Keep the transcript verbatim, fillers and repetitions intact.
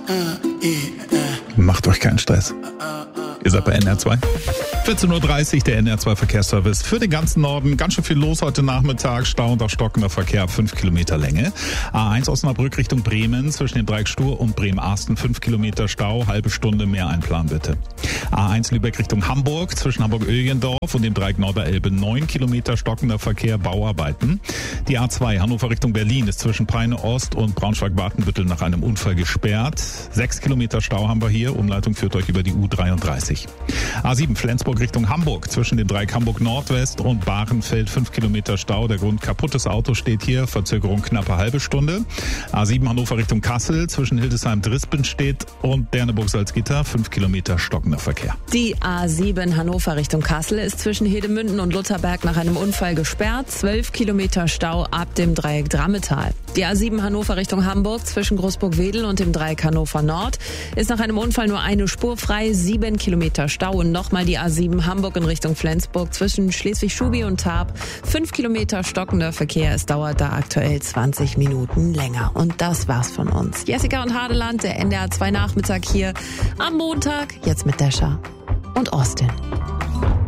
Macht euch keinen Stress. Ihr seid bei N R zwei. vierzehn Uhr dreißig, der N R zwei Verkehrsservice für den ganzen Norden. Ganz schön viel los heute Nachmittag. Stau und auch stockender Verkehr ab fünf Kilometer Länge. A eins Osnabrück Richtung Bremen zwischen dem Dreieck Stur und Bremen-Arsten fünf Kilometer Stau. Halbe Stunde mehr einplanen bitte. A eins Lübeck Richtung Hamburg zwischen Hamburg-Öhlendorf und dem Dreieck Norderelbe neun Kilometer stockender Verkehr, Bauarbeiten. Die A zwei Hannover Richtung Berlin ist zwischen Peine Ost und Braunschweig-Watenbüttel nach einem Unfall gesperrt. sechs Kilometer Stau haben wir hier. Umleitung führt euch über die U dreiunddreißig. A sieben Flensburg Richtung Hamburg zwischen dem Dreieck Hamburg Nordwest und Bahrenfeld fünf Kilometer Stau. Der Grund kaputtes Auto steht hier, Verzögerung knappe halbe Stunde. A sieben Hannover Richtung Kassel zwischen Hildesheim-Drispen steht und Derneburg-Salzgitter fünf Kilometer stockender Verkehr. Die A sieben Hannover Richtung Kassel ist zwischen Hedemünden und Lutherberg nach einem Unfall gesperrt. zwölf Kilometer Stau ab dem Dreieck Drammetal. Die A sieben Hannover Richtung Hamburg zwischen Großburg-Wedel und dem Dreieck Hannover Nord ist nach einem Unfall nur eine Spur frei, sieben Kilometer Stau. Und nochmal die A sieben Hamburg in Richtung Flensburg zwischen Schleswig-Schubi und Tarp. fünf Kilometer stockender Verkehr. Es dauert da aktuell zwanzig Minuten länger. Und das war's von uns. Jessica und Hadeland, der N D R zwei Nachmittag hier am Montag. Jetzt mit Descha und Austin.